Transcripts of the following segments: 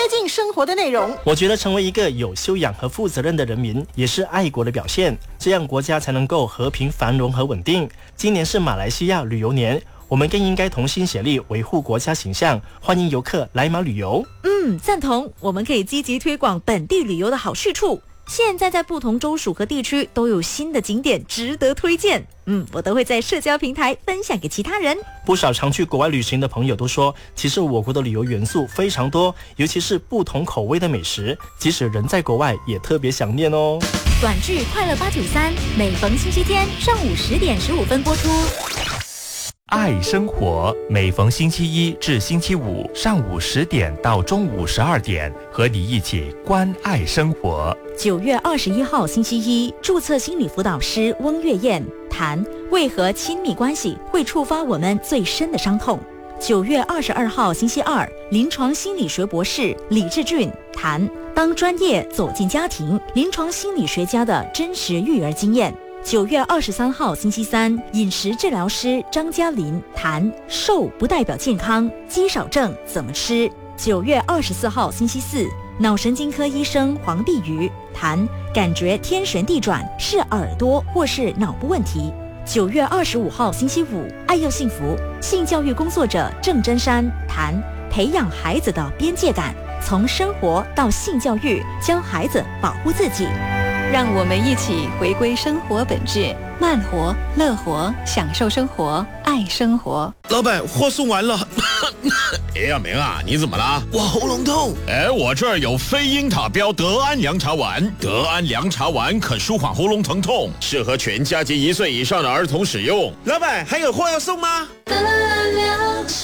近生活的内容。 我觉得成为一个有修养和负责任的人民，也是爱国的表现，这样国家才能够和平繁荣和稳定。今年是马来西亚旅游年，我们更应该同心协力维护国家形象，欢迎游客来马旅游。 赞同，我们可以积极推广本地旅游的好去处。现在不同州属和地区都有新的景点值得推荐，我都会在社交平台分享给其他人。 不少常去国外旅行的朋友都说，其实我国的旅游元素非常多，尤其是不同口味的美食，即使人在国外也特别想念哦。 短剧快乐893每逢星期天上午10点15分播出。 爱生活，每逢星期一至星期五上午10点到中午12点，和你一起关爱生活。 9月21号星期一，注册心理辅导师翁月燕谈为何亲密关系会触发我们最深的伤痛。9月22号星期二，临床心理学博士李志俊谈当专业走进家庭，临床心理学家的真实育儿经验。9月23号星期三，饮食治疗师张嘉林谈瘦不代表健康，肌少症怎么吃。9月24号星期四，脑神经科医生黄碧瑜谈感觉天旋地转是耳朵或是脑部问题。9月25号星期五，爱又幸福性教育工作者郑真山谈培养孩子的边界感，从生活到性教育，教孩子保护自己。 让我们一起回归生活本质，慢活、乐活，享受生活，爱生活。 老板，货送完了。 哎呀，明啊，你怎么了？ 我喉咙痛。 我这儿有非英塔标德安凉茶丸，德安凉茶丸可舒缓喉咙疼痛，适合全家及1岁以上的儿童使用。 老板，还有货要送吗？ 德安凉茶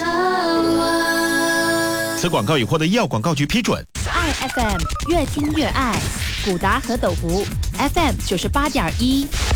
丸。 此广告已获得医药广告局批准。 爱 FM 越听越爱，古达和斗湖 FM 98.1。